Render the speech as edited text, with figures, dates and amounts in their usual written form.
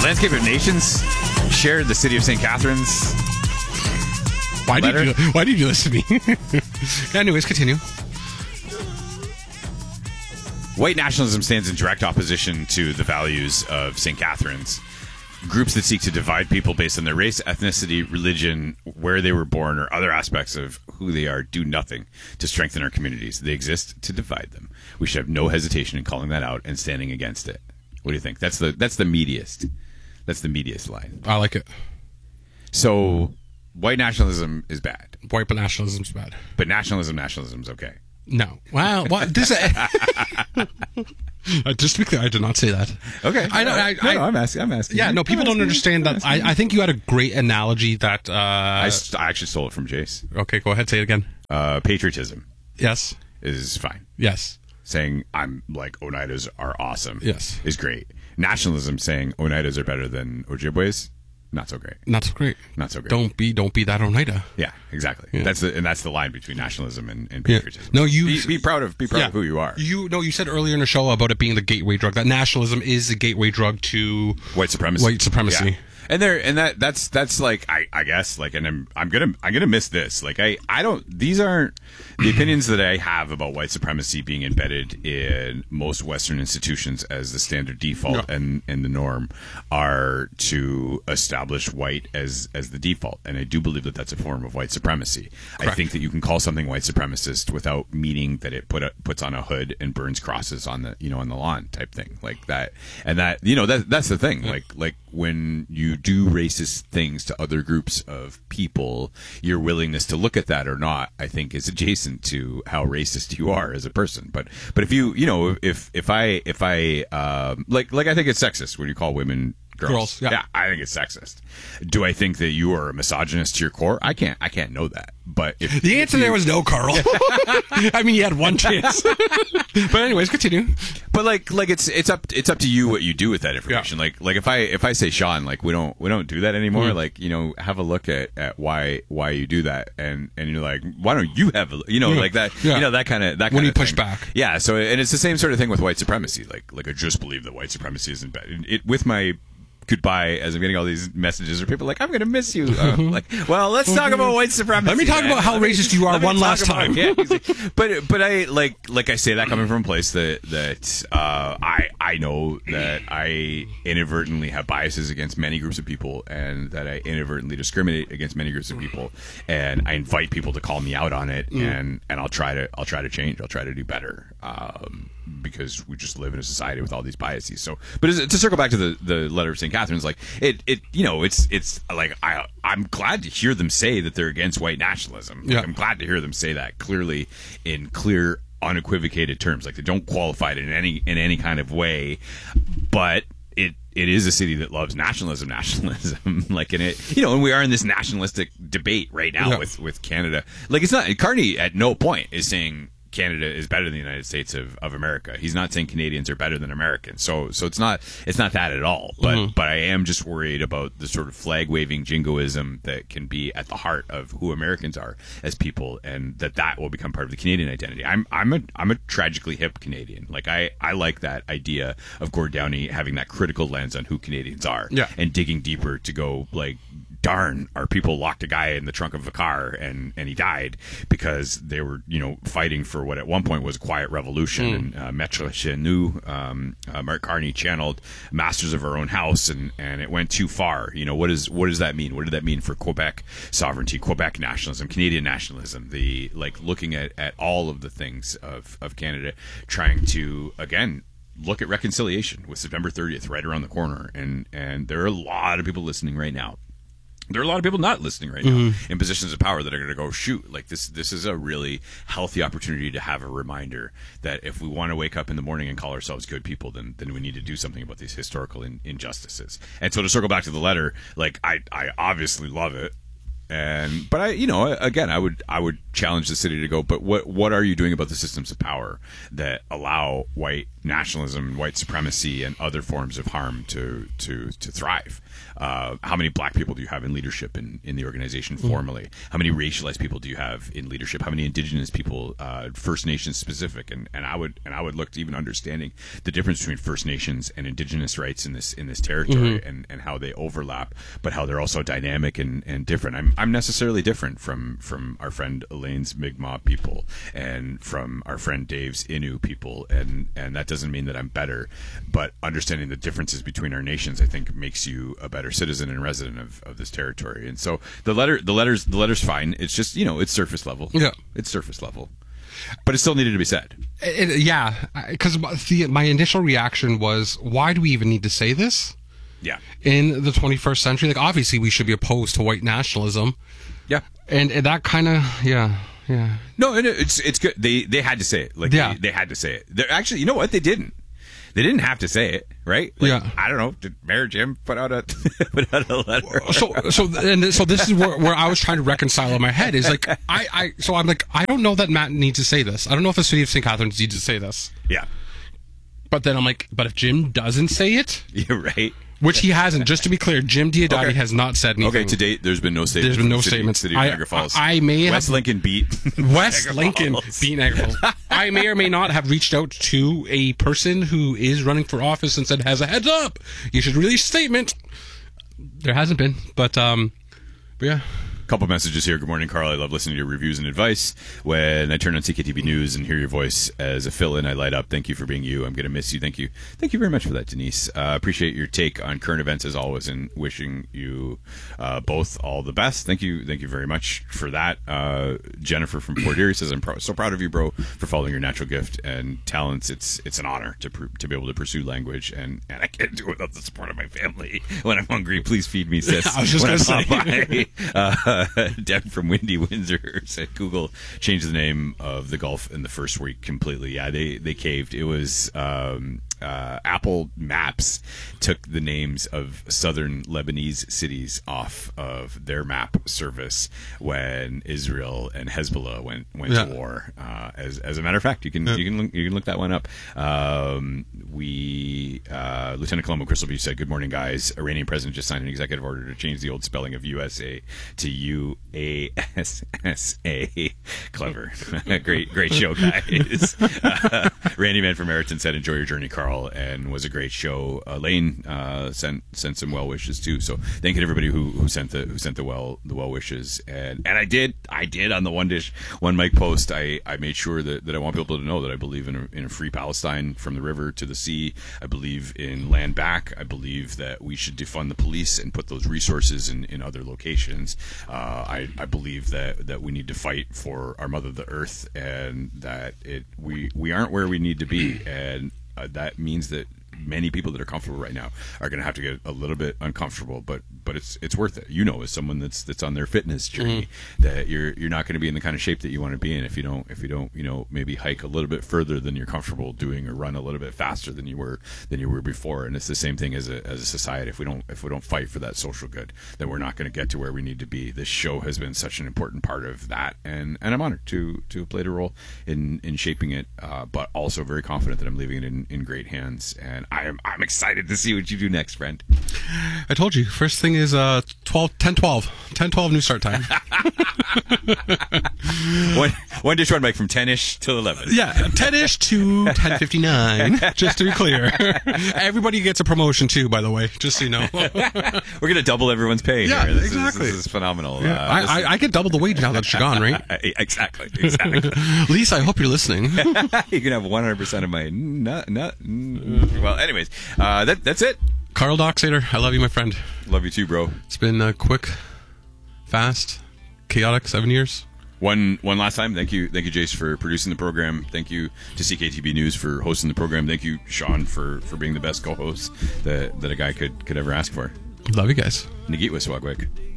Landscape of Nations shared the city of St. Catharines. Why did you do this to me? Anyways, continue. White nationalism stands in direct opposition to the values of St. Catharines. Groups that seek to divide people based on their race, ethnicity, religion, where they were born, or other aspects of who they are do nothing to strengthen our communities. They exist to divide them. We should have no hesitation in calling that out and standing against it. What do you think? That's the meatiest. That's the meatiest line. I like it. So, white nationalism is bad. White nationalism's bad. But nationalism's okay. No. Wow. What? This, just to be clear, I did not say that. Okay. I'm asking. Yeah, no, people don't understand that. I think you had a great analogy that... I actually stole it from Jace. Okay, go ahead, say it again. Patriotism. Yes. Is fine. Yes. Saying I'm like Oneidas are awesome. Yes. Is great. Nationalism saying Oneidas are better than Ojibways. Not so great. Not so great. Not so great. Don't be that Oneida. Yeah, exactly. Yeah. That's the line between nationalism and patriotism. No, be proud of who you are. You said earlier in the show about it being the gateway drug. That nationalism is the gateway drug to white supremacy. Yeah. And that's like I guess like, and I'm gonna miss this. Like I don't, these aren't the opinions that I have about white supremacy being embedded in most Western institutions as the standard default and the norm are to establish white as the default. And I do believe that that's a form of white supremacy. Correct. I think that you can call something white supremacist without meaning that it puts on a hood and burns crosses on the on the lawn type thing like that. And that that's the thing. Like when you do racist things to other groups of people, your willingness to look at that or not, I think, is adjacent to how racist you are as a person. But if you if I like I think it's sexist when you call women girls. Yeah, I think it's sexist. Do I think that you are a misogynist to your core? I can't know that. But if the answer there was no, Carl. I mean, you had one chance. But anyways, continue. But like it's up to you what you do with that information. Yeah. Like if I say, Sean, like we don't do that anymore. Mm-hmm. Like have a look at why you do that, and you're like, why don't you have like that? Yeah. That kind of when you push back. Yeah. So and it's the same sort of thing with white supremacy. Like I just believe that white supremacy isn't bad. With my goodbye, as I'm getting all these messages, or people like, I'm going to miss you. Well, let's talk about white supremacy. Let me talk about how racist you are one last time. But I like I say that coming from a place that I know that I inadvertently have biases against many groups of people, and that I inadvertently discriminate against many groups of people, and I invite people to call me out on it, and I'll try to change. I'll try to do better. Because we just live in a society with all these biases. So, but to circle back to the letter of St. Catherine's, like it's like I'm glad to hear them say that they're against white nationalism. Like, I'm glad to hear them say that clearly in clear, unequivocated terms. Like they don't qualify it in any kind of way, but it is a city that loves nationalism. Like in it, and we are in this nationalistic debate right now with Canada. Like it's not, Carney at no point is saying Canada is better than the United States of America. He's not saying Canadians are better than Americans. So it's not that at all. But I am just worried about the sort of flag waving jingoism that can be at the heart of who Americans are as people, and that will become part of the Canadian identity. I'm a tragically hip Canadian. Like I like that idea of Gord Downie having that critical lens on who Canadians are, and digging deeper to go like, darn, our people locked a guy in the trunk of a car and he died because they were, fighting for what at one point was a quiet revolution. And Maître chez nous, Mark Carney channeled masters of our own house, and it went too far. What does that mean? What did that mean for Quebec sovereignty, Quebec nationalism, Canadian nationalism? The looking at all of the things of Canada, trying to again look at reconciliation with September 30th right around the corner, and there are a lot of people listening right now. There are a lot of people not listening right now in positions of power that are going to go, shoot, like this is a really healthy opportunity to have a reminder that if we want to wake up in the morning and call ourselves good people, then we need to do something about these historical injustices. And so to circle back to the letter, like I obviously love it. But I would challenge the city to go, but what are you doing about the systems of power that allow white nationalism, white supremacy, and other forms of harm to thrive. How many black people do you have in leadership in the organization formally? How many racialized people do you have in leadership? How many indigenous people, First Nations specific? And I would look to even understanding the difference between First Nations and indigenous rights in this territory, and how they overlap, but how they're also dynamic and different. I'm necessarily different from our friend Elaine's Mi'kmaq people and from our friend Dave's Innu people, and that doesn't mean that I'm better, but understanding the differences between our nations, I think, makes you a better citizen and resident of this territory. And so the letter's fine. It's just, it's surface level. Yeah, it's surface level, but it still needed to be said. Because my initial reaction was, why do we even need to say this? Yeah, in the 21st century, like, obviously we should be opposed to white nationalism. Yeah, and that kind of Yeah. No, and it's good. They had to say it. Like, they had to say it. They're actually, you know what? They didn't. They didn't have to say it, right? Like, I don't know. Did Mayor Jim put out a letter? So this is where I was trying to reconcile in my head is like I'm like, I don't know that Matt needs to say this. I don't know if the city of St. Catharines needs to say this. Yeah. But then I'm like, but if Jim doesn't say it, you're right. Which he hasn't. Just to be clear, Jim Diodati has not said anything. Okay, to date, there's been no statements. There's been no statements. City of Niagara Falls. I may have... West Lincoln beat Niagara Falls. I may or may not have reached out to a person who is running for office and said, "Has a heads up, you should release a statement." There hasn't been, but yeah. Couple messages here. Good morning, Carl. I love listening to your reviews and advice. When I turn on CKTV News and hear your voice as a fill-in, I light up. Thank you for being you. I'm going to miss you. Thank you very much for that, Denise. Appreciate your take on current events as always, and wishing you both all the best. Thank you very much for that. Jennifer from Fort Erie says, "I'm so proud of you, bro, for following your natural gift and talents. It's an honor to be able to pursue language, and I can't do it without the support of my family. When I'm hungry, please feed me, sis." I was just going to say. Deb from Windy Windsor said Google changed the name of the Gulf in the first week completely. Yeah, they caved. It was Apple Maps took the names of southern Lebanese cities off of their map service when Israel and Hezbollah went to war. As a matter of fact, you can look that one up. Lieutenant Colombo Crystal Beach said, "Good morning, guys. Iranian president just signed an executive order to change the old spelling of USA to UASSA. Clever. Great show, guys." Randy Man from Meriton said, "Enjoy your journey, Carl, and was a great show." Lane sent some well wishes too. So thank you to everybody who sent the well wishes. And I did on the one mic post. I made sure that I want people to know that I believe in a free Palestine from the river to the sea. I believe in land back. I believe that we should defund the police and put those resources in other locations. I believe that we need to fight for our mother, the earth, and that we aren't where we need to be, and that means that many people that are comfortable right now are going to have to get a little bit uncomfortable, but it's worth it. As someone that's on their fitness journey, that you're not going to be in the kind of shape that you want to be in if you don't maybe hike a little bit further than you're comfortable doing, or run a little bit faster than you were before. And it's the same thing as a society. If we don't fight for that social good, then we're not going to get to where we need to be. This show has been such an important part of that, and I'm honored to have played a role in shaping it, but also very confident that I'm leaving it in great hands. And I'm excited to see what you do next, friend. I told you, first thing is 10-12 new start time. one dish, one mic from 10ish till 11. Yeah, 10ish to 10:59. Just to be clear, everybody gets a promotion too. By the way, just so you know, we're gonna double everyone's pay. Yeah, here. Exactly. This is phenomenal. Yeah. I get double the wage now that you're gone, right? Exactly. Lisa, I hope you're listening. You can have 100% of my nut. Well, anyways, that's it. Carl Doxator, I love you, my friend. Love you too, bro. It's been a quick, fast, chaotic 7 years. One last time, thank you, Jace, for producing the program. Thank you to CKTB News for hosting the program. Thank you, Sean, for being the best co-host that a guy could ever ask for. Love you guys. Nagit Wiswagwik.